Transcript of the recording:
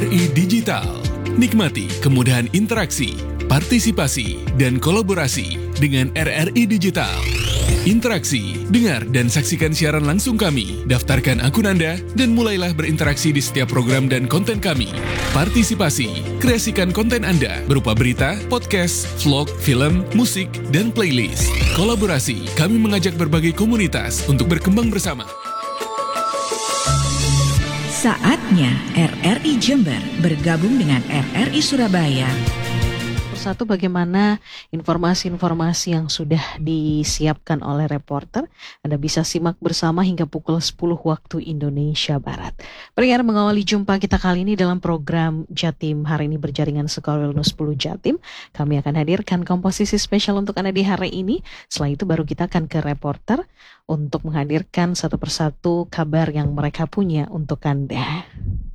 RRI Digital. Nikmati kemudahan interaksi, partisipasi, dan kolaborasi dengan RRI Digital. Interaksi, dengar dan saksikan siaran langsung kami, daftarkan akun Anda, dan mulailah berinteraksi di setiap program dan konten kami. Partisipasi, kreasikan konten Anda berupa berita, podcast, vlog, film, musik, dan playlist. Kolaborasi, kami mengajak berbagai komunitas untuk berkembang bersama. Saatnya RRI Jember bergabung dengan RRI Surabaya. Satu, bagaimana informasi-informasi yang sudah disiapkan oleh reporter. Anda bisa simak bersama hingga pukul 10 waktu Indonesia Barat. Pendengar, mengawali jumpa kita kali ini dalam program Jatim. Hari ini berjaringan Sekolah Wellness 10 Jatim. Kami akan hadirkan komposisi spesial untuk Anda di hari ini. Setelah itu baru kita akan ke reporter untuk menghadirkan satu persatu kabar yang mereka punya untuk Anda.